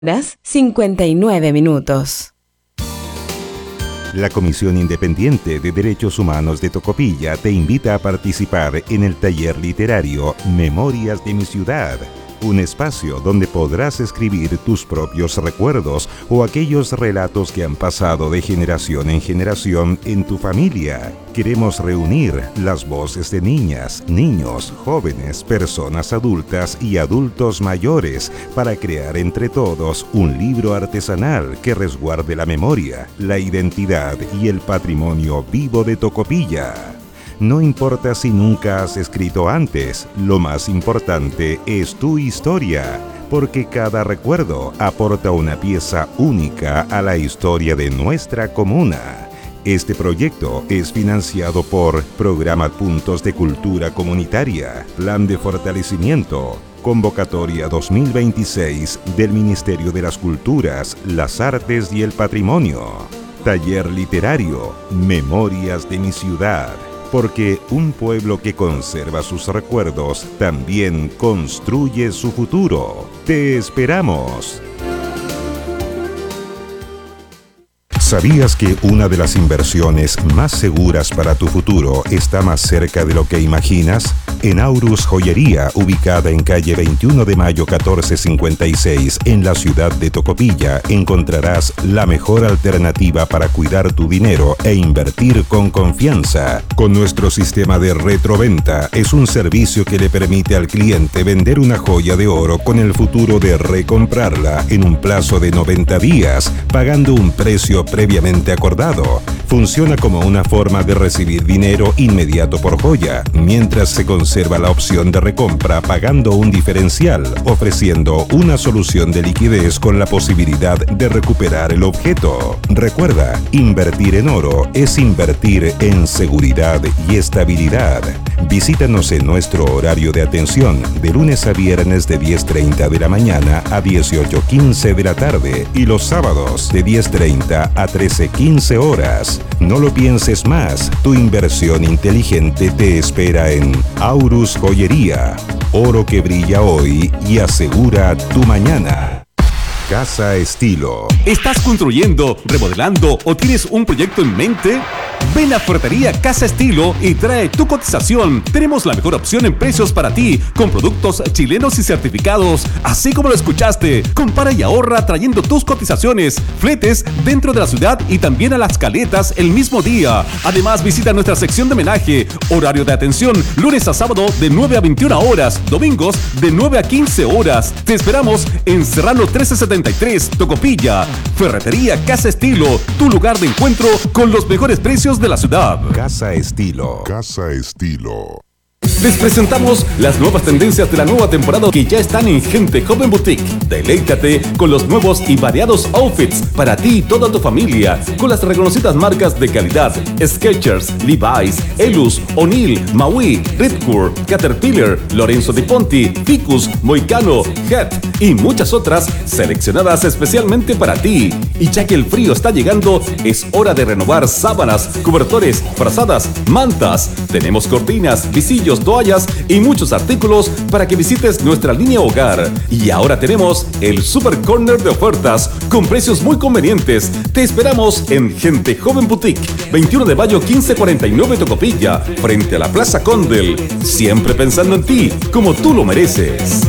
Horas 59 minutos. La Comisión Independiente de Derechos Humanos de Tocopilla te invita a participar en el taller literario Memorias de mi Ciudad, un espacio donde podrás escribir tus propios recuerdos o aquellos relatos que han pasado de generación en generación en tu familia. Queremos reunir las voces de niñas, niños, jóvenes, personas adultas y adultos mayores para crear entre todos un libro artesanal que resguarde la memoria, la identidad y el patrimonio vivo de Tocopilla. No importa si nunca has escrito antes, lo más importante es tu historia, porque cada recuerdo aporta una pieza única a la historia de nuestra comuna. Este proyecto es financiado por Programa Puntos de Cultura Comunitaria, Plan de Fortalecimiento, Convocatoria 2026 del Ministerio de las Culturas, las Artes y el Patrimonio. Taller literario, Memorias de mi Ciudad. Porque un pueblo que conserva sus recuerdos también construye su futuro. ¡Te esperamos! ¿Sabías que una de las inversiones más seguras para tu futuro está más cerca de lo que imaginas? En Aurus Joyería, ubicada en calle 21 de Mayo 1456, en la ciudad de Tocopilla, encontrarás la mejor alternativa para cuidar tu dinero e invertir con confianza. Con nuestro sistema de retroventa, es un servicio que le permite al cliente vender una joya de oro con el futuro de recomprarla en un plazo de 90 días, pagando un precio previamente acordado. Funciona como una forma de recibir dinero inmediato por joya, mientras se conserva la opción de recompra pagando un diferencial, ofreciendo una solución de liquidez con la posibilidad de recuperar el objeto. Recuerda, invertir en oro es invertir en seguridad y estabilidad. Visítanos en nuestro horario de atención de lunes a viernes de 10:30 de la mañana a 18:15 de la tarde y los sábados de 10:30 a 13:15 horas. No lo pienses más, tu inversión inteligente te espera en Aurus Joyería. Oro que brilla hoy y asegura tu mañana. Casa Estilo. ¿Estás construyendo, remodelando o tienes un proyecto en mente? Ven a Ferretería Casa Estilo y trae tu cotización. Tenemos la mejor opción en precios para ti, con productos chilenos y certificados, así como lo escuchaste. Compara y ahorra trayendo tus cotizaciones, fletes dentro de la ciudad y también a Las Caletas el mismo día. Además, visita nuestra sección de homenaje. Horario de atención, lunes a sábado de 9 a 21 horas, domingos de 9 a 15 horas. Te esperamos en Serrano 1373, Tocopilla. Ferretería Casa Estilo, tu lugar de encuentro con los mejores precios de la ciudad. Casa Estilo. Casa Estilo. Les presentamos las nuevas tendencias de la nueva temporada que ya están en Gente Joven Boutique. Deleítate con los nuevos y variados outfits para ti y toda tu familia, con las reconocidas marcas de calidad: Skechers, Levi's, Elus, O'Neill, Maui, Ridcourt, Caterpillar, Lorenzo Di Ponti, Ficus, Moicano, Head y muchas otras seleccionadas especialmente para ti. Y ya que el frío está llegando, es hora de renovar sábanas, cobertores, frazadas, mantas. Tenemos cortinas, visillos, toallas y muchos artículos para que visites nuestra línea hogar. Y ahora tenemos el Super Corner de ofertas con precios muy convenientes. Te esperamos en Gente Joven Boutique, 21 de mayo 1549 Tocopilla, frente a la Plaza Condel. Siempre pensando en ti, como tú lo mereces.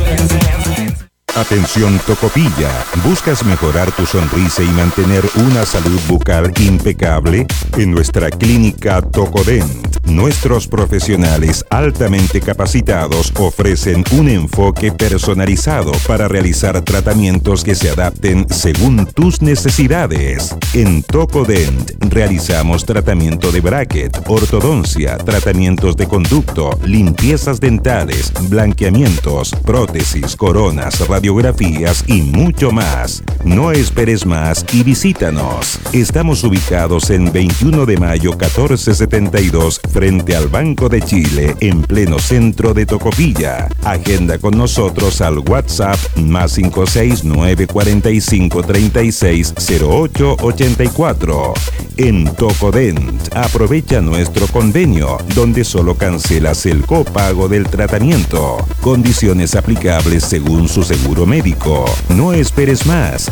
Atención Tocopilla, ¿buscas mejorar tu sonrisa y mantener una salud bucal impecable? En nuestra clínica Tocodent, nuestros profesionales altamente capacitados ofrecen un enfoque personalizado para realizar tratamientos que se adapten según tus necesidades. En Tocodent realizamos tratamiento de bracket, ortodoncia, tratamientos de conducto, limpiezas dentales, blanqueamientos, prótesis, coronas, radiografías y mucho más. No esperes más y visítanos. Estamos ubicados en 21 de mayo 1472 frente frente al Banco de Chile, en pleno centro de Tocopilla. Agenda con nosotros al WhatsApp +56 945 36 08 84. En Tocodent, aprovecha nuestro convenio, donde solo cancelas el copago del tratamiento. Condiciones aplicables según su seguro médico. No esperes más.